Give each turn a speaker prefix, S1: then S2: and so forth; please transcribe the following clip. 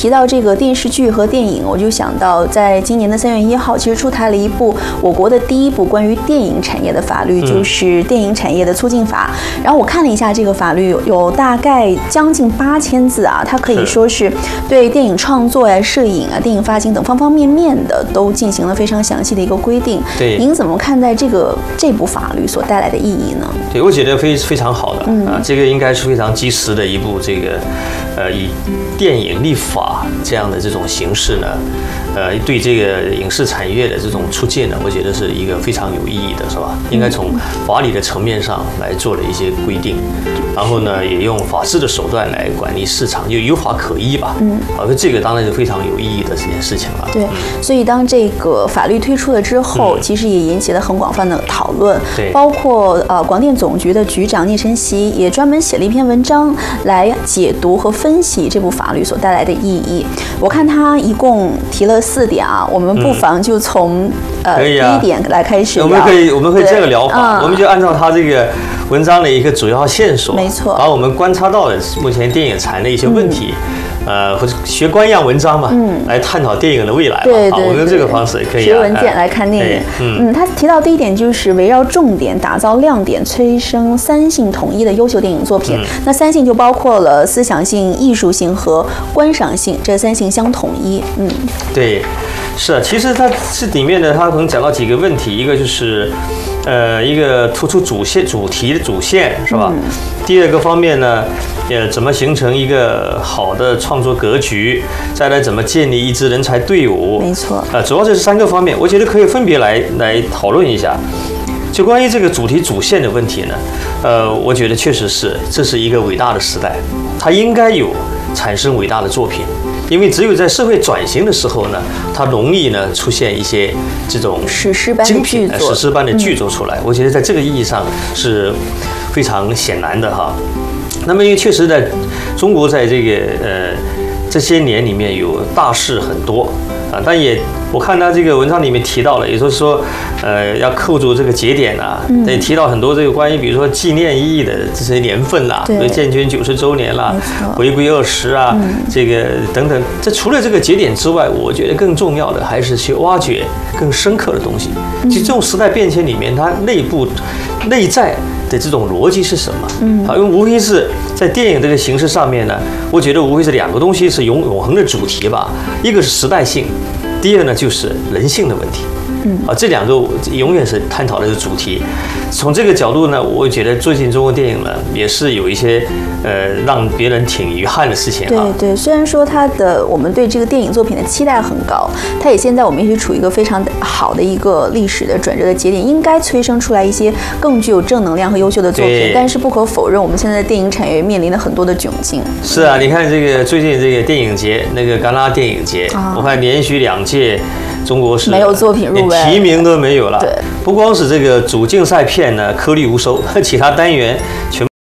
S1: 提到这个电视剧和电影，我就想到在今年的3月1号，其实出台了一部我国的第一部关于电影产业的法律，就是《电影产业的促进法》。然后我看了一下这个法律，有大概将近8000字啊，它可以说是对电影创作呀、摄影啊、电影发行等方方面面的都进行了非常详细的一个规定。
S2: 对，
S1: 您怎么看待这部法律所带来的意义呢？
S2: 对，我觉得非常好的啊，这个应该是非常及时的一部这个以电影立法这样的这种形式呢，对这个影视产业的这种促进呢，我觉得是一个非常有意义的，是吧？应该从法理的层面上来做了一些规定，然后呢，也用法治的手段来管理市场，就有法可依吧。这个当然是非常有意义的这件事情了。
S1: 对，所以当这个法律推出了之后，其实也引起了很广泛的讨论。
S2: 对，
S1: 包括广电总局的局长聂晨曦也专门写了一篇文章来解读和分析这部法律所带来的意义。我看他一共提了4点啊，我们不妨就从第1点来开始聊。
S2: 我们可以这个聊法，我们就按照他这个文章的一个主要线索，
S1: 没错，
S2: 把我们观察到的目前电影产业的一些问题。或者学官样文章嘛，来探讨电影的未来嘛。
S1: 对，
S2: 我们用这个方式也可以
S1: 学文件来看电影。他提到第1点就是围绕重点打造亮点，催生3性统一的优秀电影作品。那3性就包括了思想性、艺术性和观赏性，这3性相统一。
S2: 对，是啊，其实它这里面呢，它可能讲到几个问题，一个就是一个突出主题的主线是吧？第2个方面呢，怎么形成一个好的创作格局？再来怎么建立一支人才队伍？
S1: 没错。
S2: 主要这是3个方面，我觉得可以分别来讨论一下。就关于这个主题主线的问题呢，我觉得确实是这是一个伟大的时代，它应该有产生伟大的作品。因为只有在社会转型的时候呢，它容易呢出现一些这种
S1: 史诗般的剧作，
S2: 史诗般的剧作出来。我觉得在这个意义上是非常显然的哈。那么因为确实在中国在这个这些年里面有大事很多啊，但也我看他这个文章里面提到了，也就是说要扣住这个节点啊，也提到很多这个关于比如说纪念意义的这些年份啦，比如建军90周年啦，回归20啊，这个等等。这除了这个节点之外，我觉得更重要的还是去挖掘更深刻的东西。其实这种时代变迁里面，它内在的这种逻辑是什么？因为无非是在电影这个形式上面呢，我觉得无非是2个东西是永恒的主题吧，一个是时代性，第2呢就是人性的问题。这2个永远是探讨的是主题。从这个角度呢，我觉得最近中国电影呢也是有一些让别人挺遗憾的事情啊。
S1: 对，虽然说我们对这个电影作品的期待很高，它也现在我们也是处于一个非常好的一个历史的转折的节点，应该催生出来一些更具有正能量和优秀的作品。但是不可否认，我们现在的电影产业面临了很多的窘境。
S2: 是啊，你看这个最近这个电影节，那个戛纳电影节，我看连续2届。中国是
S1: 没有作品入围，
S2: 连提名都没有了。
S1: 对，
S2: 不光是这个主竞赛片呢颗粒无收，其他单元全部。